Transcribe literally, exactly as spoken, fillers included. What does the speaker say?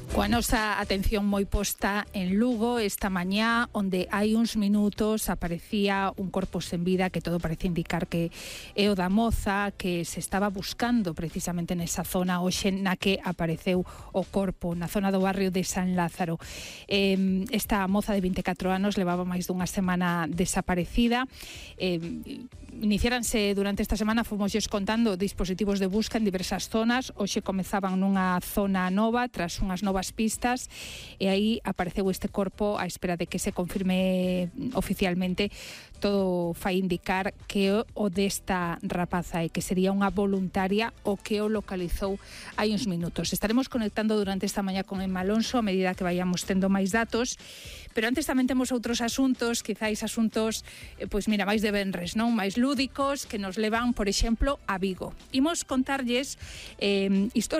Coa nosa atención moi posta en Lugo esta mañá, onde hai uns minutos aparecía un corpo sen vida que todo parece indicar que é o da moza que se estaba buscando precisamente nesa zona hoxe na que apareceu o corpo, na zona do barrio de San Lázaro. Eh, esta moza de vinte e catro anos levaba máis dunha semana desaparecida. Eh, iniciáranse durante esta semana, fomosles contando dispositivos de busca en diversas zonas. Hoxe comezaban nunha zona nova tras unhas novas pistas e aí apareceu este corpo á espera de que se confirme oficialmente. Todo fai indicar que o desta rapaza e que sería unha voluntaria o que o localizou hai uns minutos. Estaremos conectando durante esta mañá con Emma Alonso a medida que vayamos tendo máis datos, pero antes tamén temos outros asuntos, quizáis asuntos, eh, pois mira, máis de venres, non? Máis lúdicos, que nos levan, por exemplo, a Vigo. Imos contarlles eh, historias